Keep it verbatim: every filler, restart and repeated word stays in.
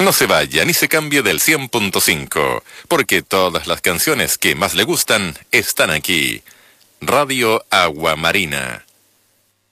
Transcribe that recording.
No se vaya ni se cambie del cien punto cinco, porque todas las canciones que más le gustan están aquí. Radio Agua Marina.